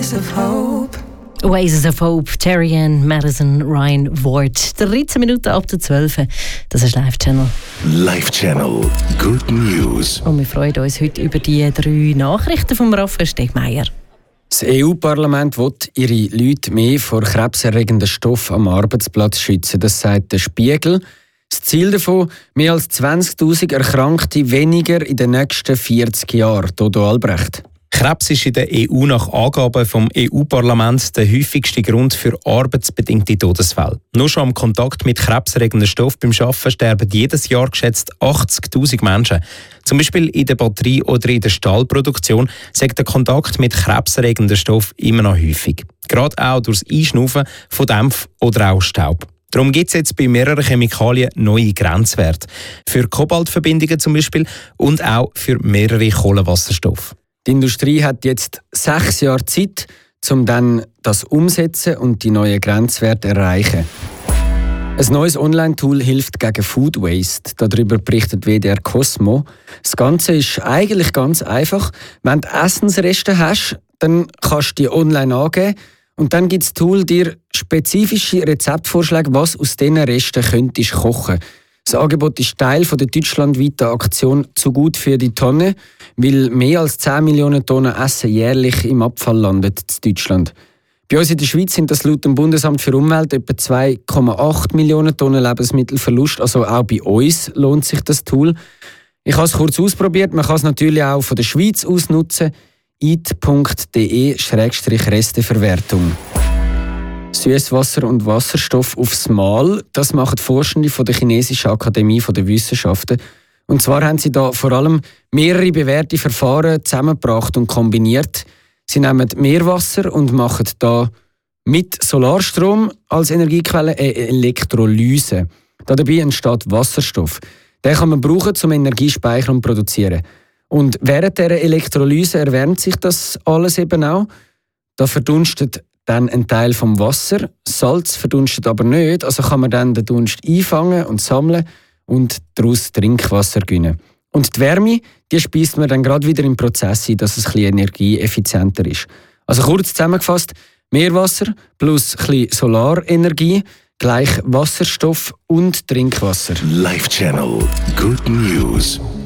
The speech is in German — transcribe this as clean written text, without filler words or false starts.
Oasis of Hope, Terry Ann, Madison, Ryan Ward. 13 Minuten ab der 12. Das ist Live-Channel. Live-Channel. Good News. Und wir freuen uns heute über die 3 Nachrichten von Raphael Stegmeier. Das EU-Parlament will ihre Leute mehr vor krebserregenden Stoffen am Arbeitsplatz schützen. Das sagt der Spiegel. Das Ziel davon: mehr als 20'000 Erkrankte weniger in den nächsten 40 Jahren. Dodo Albrecht. Krebs ist in der EU nach Angaben vom EU-Parlament der häufigste Grund für arbeitsbedingte Todesfälle. Nur schon am Kontakt mit krebserregenden Stoffen beim Arbeiten sterben jedes Jahr geschätzt 80'000 Menschen. Zum Beispiel in der Batterie- oder in der Stahlproduktion sagt der Kontakt mit krebserregenden Stoffen immer noch häufig. Gerade auch durch das Einschnaufen von Dämpf oder auch Staub. Darum gibt es jetzt bei mehreren Chemikalien neue Grenzwerte. Für Kobaltverbindungen zum Beispiel und auch für mehrere Kohlenwasserstoffe. Die Industrie hat jetzt 6 Jahre Zeit, um dann das umzusetzen und die neuen Grenzwerte zu erreichen. Ein neues Online-Tool hilft gegen Food Waste. Darüber berichtet WDR Cosmo. Das Ganze ist eigentlich ganz einfach. Wenn du Essensreste hast, dann kannst du die online angeben und dann gibt das Tool dir spezifische Rezeptvorschläge, was aus diesen Resten könntest kochen. Das Angebot ist Teil der deutschlandweiten Aktion «Zu gut für die Tonne», weil mehr als 10 Millionen Tonnen Essen jährlich im Abfall landet in Deutschland. Bei uns in der Schweiz sind das laut dem Bundesamt für Umwelt etwa 2,8 Millionen Tonnen Lebensmittelverlust. Also auch bei uns lohnt sich das Tool. Ich habe es kurz ausprobiert. Man kann es natürlich auch von der Schweiz aus nutzen. it.de/Resteverwertung. Süßwasser und Wasserstoff aufs Mal, das machen Forschende von der Chinesischen Akademie der Wissenschaften. Und zwar haben sie da vor allem mehrere bewährte Verfahren zusammengebracht und kombiniert. Sie nehmen Meerwasser und machen da mit Solarstrom als Energiequelle eine Elektrolyse. Dabei entsteht Wasserstoff. Den kann man brauchen, um Energie zu speichern und zu produzieren. Und während dieser Elektrolyse erwärmt sich das alles eben auch. Da verdunstet dann ein Teil vom Wasser. Salz verdunstet aber nicht, also kann man dann den Dunst einfangen und sammeln und daraus Trinkwasser gewinnen. Und die Wärme, die speist man dann gerade wieder im Prozess ein, dass es ein bisschen energieeffizienter ist. Also kurz zusammengefasst: Meerwasser plus ein bisschen Solarenergie gleich Wasserstoff und Trinkwasser. Live-Channel. Good News.